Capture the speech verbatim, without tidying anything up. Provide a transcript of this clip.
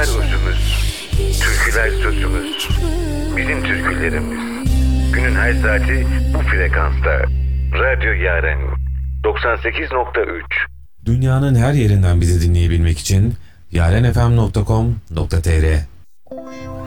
özümüz, türküler sözümüz, bizim türkülerimiz. Günün her saati bu frekansta. Radyo Yaren doksan sekiz nokta üç. Dünyanın her yerinden bizi dinleyebilmek için yarenfm nokta com nokta tr